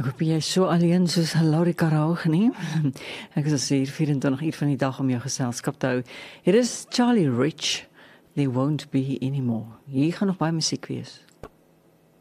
Ek hoop jy is so alleen soos Laurie Karaug nie. Ek is hier 24 uur van die dag om jou geselskap te hou. Hier is Charlie Rich, There Won't Be Anymore. Hier gaan nog baie musiek wees.